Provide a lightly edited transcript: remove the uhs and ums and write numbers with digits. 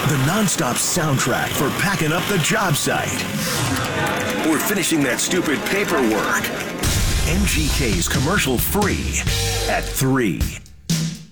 The nonstop soundtrack for packing up the job site or finishing that stupid paperwork. MGK's commercial free at 3.